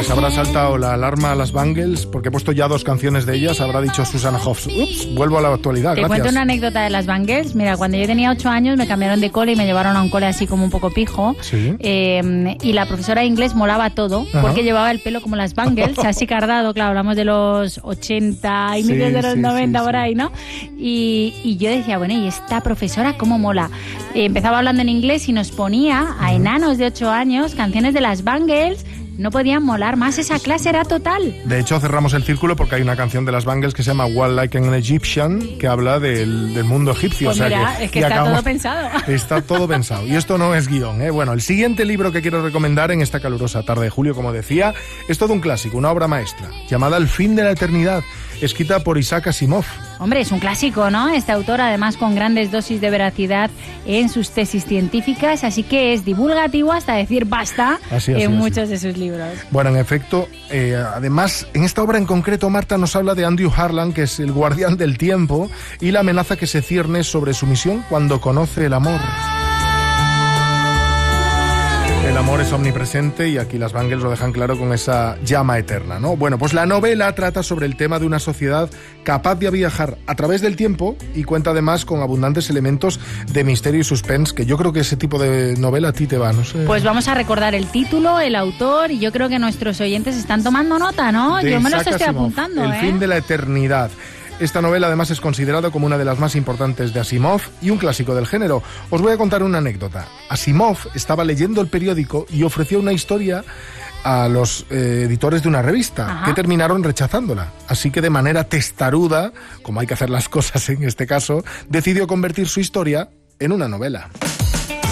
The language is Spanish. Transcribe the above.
las habrá saltado la alarma a las Bangles, porque he puesto ya 2 canciones de ellas, habrá dicho Susanna Hoffs. Ups, vuelvo a la actualidad, Te cuento una anécdota de las Bangles. Mira, cuando yo tenía 8 años me cambiaron de cole y me llevaron a un cole así como un poco pijo. Sí. Y la profesora de inglés molaba todo, porque llevaba el pelo como las Bangles, así cardado, claro, hablamos de los 80 y medios de los 90 por ahí, ¿no? Y yo decía, bueno, ¿y esta profesora cómo mola? Empezaba hablando en inglés y nos ponía a enanos de 8 años canciones de las Bangles. No podían molar más, esa clase era total. De hecho, cerramos el círculo porque hay una canción de las Bangles que se llama Walk Like an Egyptian, que habla del mundo egipcio. Pues o sea mira, es que está todo pensado. Está todo pensado. Y esto no es guión, ¿eh? Bueno, el siguiente libro que quiero recomendar en esta calurosa tarde de julio, como decía, es todo un clásico, una obra maestra, llamada El fin de la eternidad, escrita por Isaac Asimov. Hombre, es un clásico, ¿no? Este autor, además, con grandes dosis de veracidad en sus tesis científicas, así que es divulgativo hasta decir basta en muchos de sus libros. Bueno, en efecto, además, en esta obra en concreto, Marta nos habla de Andrew Harlan, que es el guardián del tiempo, y la amenaza que se cierne sobre su misión cuando conoce el amor. El amor es omnipresente y aquí las Bangles lo dejan claro con esa llama eterna, ¿no? Bueno, pues la novela trata sobre el tema de una sociedad capaz de viajar a través del tiempo y cuenta además con abundantes elementos de misterio y suspense, que yo creo que ese tipo de novela a ti te va, no sé. Pues vamos a recordar el título, el autor, y yo creo que nuestros oyentes están tomando nota, ¿no? Yo me los estoy apuntando, El fin de la eternidad. Esta novela además es considerada como una de las más importantes de Asimov y un clásico del género. Os voy a contar una anécdota. Asimov estaba leyendo el periódico y ofreció una historia a los editores de una revista, que terminaron rechazándola. Así que de manera testaruda, como hay que hacer las cosas en este caso, decidió convertir su historia en una novela.